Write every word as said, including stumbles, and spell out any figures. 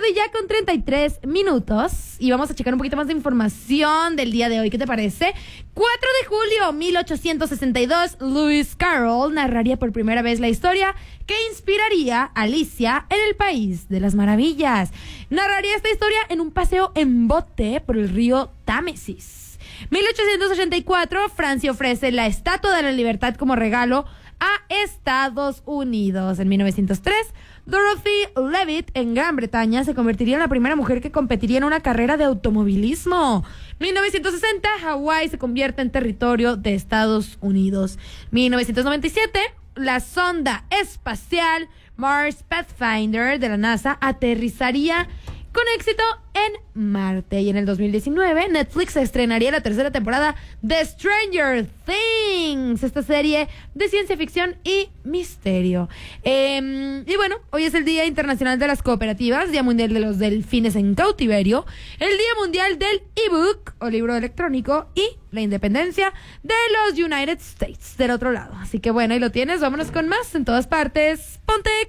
tarde ya con treinta y tres minutos y vamos a checar un poquito más de información del día de hoy. ¿Qué te parece? cuatro de julio de mil ochocientos sesenta y dos, Lewis Carroll narraría por primera vez la historia que inspiraría a Alicia en el País de las Maravillas. Narraría esta historia en un paseo en bote por el río Támesis. mil ochocientos ochenta y cuatro, Francia ofrece la Estatua de la Libertad como regalo a Estados Unidos. En mil novecientos tres, Dorothy Levitt en Gran Bretaña se convertiría en la primera mujer que competiría en una carrera de automovilismo. mil novecientos sesenta, Hawái se convierte en territorio de Estados Unidos. mil novecientos noventa y siete, la sonda espacial Mars Pathfinder de la NASA aterrizaría con éxito en Marte. Y en el dos mil diecinueve, Netflix estrenaría la tercera temporada de Stranger Things, esta serie de ciencia ficción y misterio. Eh, y bueno, hoy es el Día Internacional de las Cooperativas, Día Mundial de los Delfines en Cautiverio, el Día Mundial del ebook o libro electrónico y la independencia de los United States del otro lado. Así que bueno, ahí lo tienes, vámonos con más en todas partes. Ponte